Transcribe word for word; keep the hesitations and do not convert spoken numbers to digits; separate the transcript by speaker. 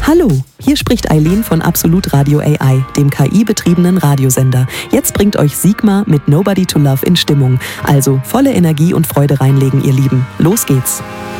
Speaker 1: Hallo, hier spricht Eileen von Absolut Radio A I, dem K I-betriebenen Radiosender. Jetzt bringt euch Sigma mit Nobody to Love in Stimmung. Also volle Energie und Freude reinlegen, ihr Lieben. Los geht's!